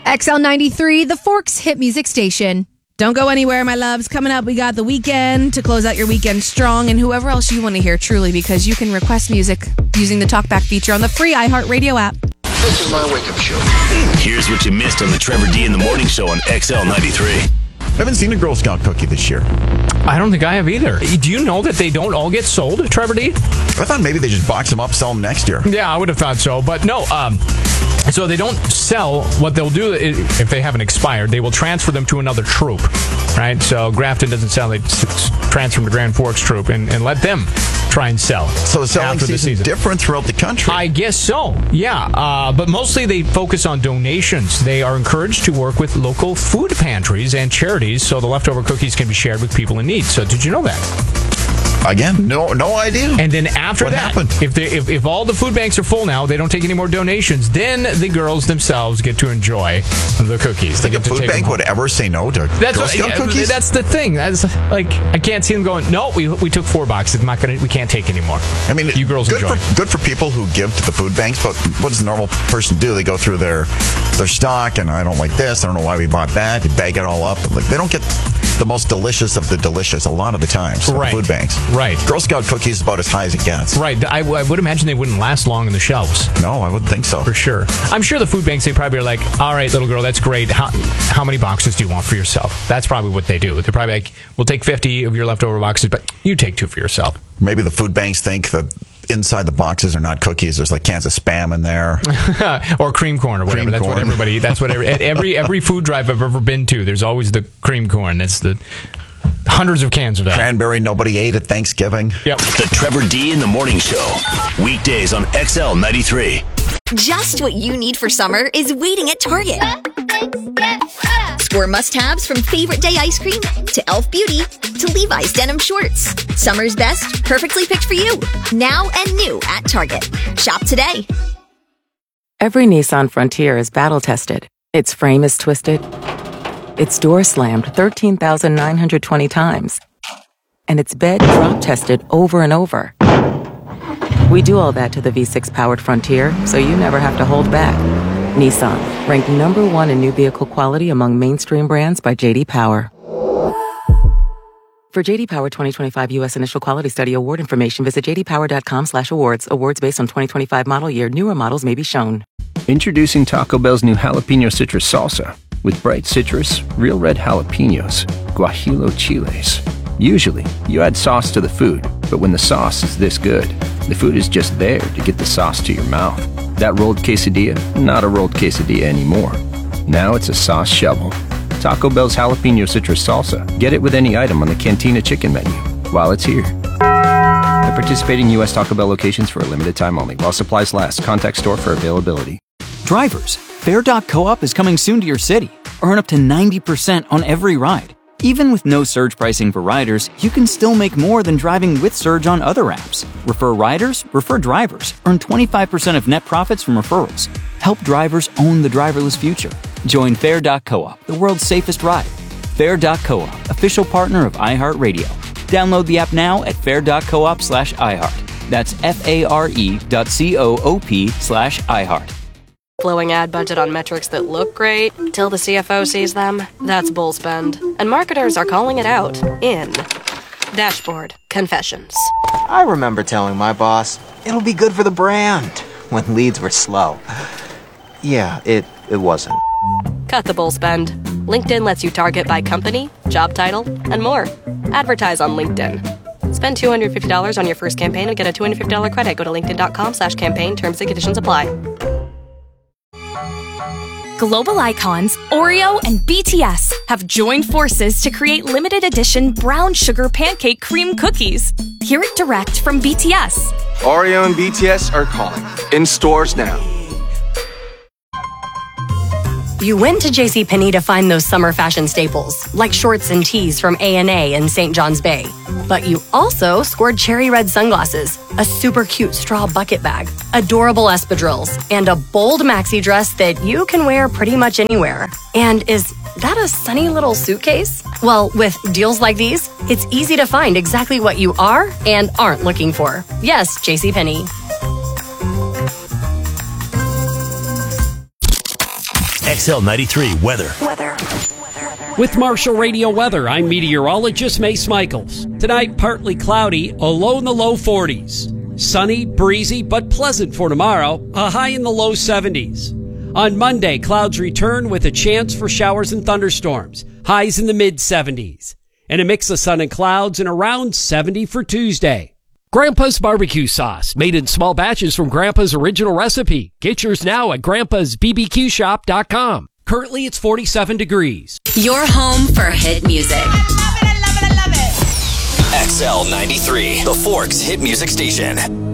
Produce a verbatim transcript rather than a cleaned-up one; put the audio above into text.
X L ninety-three, the Forks hit music station. Don't go anywhere, my loves. Coming up, we got The Weeknd to close out your weekend strong, and whoever else you want to hear, truly, because you can request music using the TalkBack feature on the free iHeartRadio app. This is my wake-up show. Here's what you missed on the Trevor D in the Morning Show on X L ninety-three. I haven't seen a Girl Scout cookie this year. I don't think I have either. Do you know that they don't all get sold, Trevor D? I thought maybe they just box them up, sell them next year. Yeah, I would have thought so. But no, um, so they don't sell. What they'll do, is, if they haven't expired, they will transfer them to another troop, right? So Grafton doesn't sell. They transfer them to Grand Forks troop and, and let them try and sell. So the selling after the season season. different throughout the country. I guess so, yeah. Uh, but mostly they focus on donations. They are encouraged to work with local food pantries and charities so the leftover cookies can be shared with people in need. So did you know that? Again, no no idea. And then after what that, happened? if, they, if if all the food banks are full now, they don't take any more donations, then the girls themselves get to enjoy the cookies. Think They a get to food take bank them would home. ever say no to That's Girl what, Scout yeah, cookies? That's the thing. That's like I can't see them going. No, we we took four boxes. I'm not gonna. We can't take anymore. I mean, you girls good enjoy. for good for people who give to the food banks. But what does a normal person do? They go through their their stock, and I don't like this. I don't know why we bought that. They bag it all up. Like they don't get the most delicious of the delicious a lot of the times. from Right. Food banks. Right. Girl Scout cookies about as high as it gets. Right. I, I would imagine they wouldn't last long on the shelves. No, I wouldn't think so. For sure. I'm sure the food banks, they probably are like, all right, little girl, that's great. How, how many boxes do you want for yourself? That's probably what they do. They're probably like, we'll take fifty of your leftover boxes, but you take two for yourself. Maybe the food banks think that inside the boxes are not cookies. There's like cans of Spam in there. Or cream corn or whatever. Cream that's corn. what everybody, that's what every, at every, every food drive I've ever been to, there's always the cream corn. That's the hundreds of cans of that. Cranberry nobody ate at Thanksgiving. Yep. The Trevor D in the Morning Show. Weekdays on X L ninety-three. Just what you need for summer is waiting at Target. Score must-haves from Favorite Day ice cream to e l f Beauty to Levi's denim shorts. Summer's best, perfectly picked for you. Now and new at Target. Shop today. Every Nissan Frontier is battle-tested. Its frame is twisted. Its door slammed thirteen thousand nine hundred twenty times. And its bed drop-tested over and over. We do all that to the V six powered Frontier, so you never have to hold back. Nissan, ranked number one in new vehicle quality among mainstream brands by J D Power. For J D Power twenty twenty-five U S Initial Quality Study award information, visit j d power dot com slash awards. Awards based on twenty twenty-five model year. Newer models may be shown. Introducing Taco Bell's new jalapeno citrus salsa. With bright citrus, real red jalapenos, guajillo chiles. Usually, you add sauce to the food, but when the sauce is this good, the food is just there to get the sauce to your mouth. That rolled quesadilla, not a rolled quesadilla anymore. Now it's a sauce shovel. Taco Bell's jalapeno citrus salsa. Get it with any item on the Cantina chicken menu while it's here. At participating U S Taco Bell locations for a limited time only. While supplies last. Contact store for availability. Drivers, Fare dot coop is coming soon to your city. Earn up to ninety percent on every ride. Even with no surge pricing for riders, you can still make more than driving with Surge on other apps. Refer riders, refer drivers. Earn twenty-five percent of net profits from referrals. Help drivers own the driverless future. Join Fare dot coop, the world's safest ride. Fare dot coop, official partner of iHeartRadio. Download the app now at fare dot coop slash iHeart. That's F-A-R-E dot C-O-O-P slash iHeart. Blowing ad budget on metrics that look great till the C F O sees them. That's bull spend. And marketers are calling it out in Dashboard Confessions. I remember telling my boss, it'll be good for the brand, when leads were slow. Yeah, it, it wasn't. Cut the bull spend. LinkedIn lets you target by company, job title, and more. Advertise on LinkedIn. Spend two hundred fifty dollars on your first campaign and get a two hundred fifty dollars credit. Go to linkedin.com slash campaign. Terms and conditions apply. Global icons Oreo and B T S have joined forces to create limited edition brown sugar pancake cream cookies. Hear it direct from B T S. Oreo and B T S are calling. In stores now. You went to JCPenney to find those summer fashion staples, like shorts and tees from A and A and Saint John's Bay. But you also scored cherry red sunglasses, a super cute straw bucket bag, adorable espadrilles, and a bold maxi dress that you can wear pretty much anywhere. And is that a sunny little suitcase? Well, with deals like these, it's easy to find exactly what you are and aren't looking for. Yes, JCPenney. X L ninety-three weather. Weather. With Marshall Radio Weather, I'm meteorologist Mace Michaels. Tonight, partly cloudy, a low in the low forties. Sunny, breezy, but pleasant for tomorrow, a high in the low seventies. On Monday, clouds return with a chance for showers and thunderstorms, highs in the mid seventies. And a mix of sun and clouds and around seventy for Tuesday. Grandpa's barbecue sauce, made in small batches from Grandpa's original recipe. Get yours now at grandpas b b q shop dot com. Currently, it's forty-seven degrees. Your home for hit music. I love it, I love it, I love it. X L ninety-three, the Forks hit music station.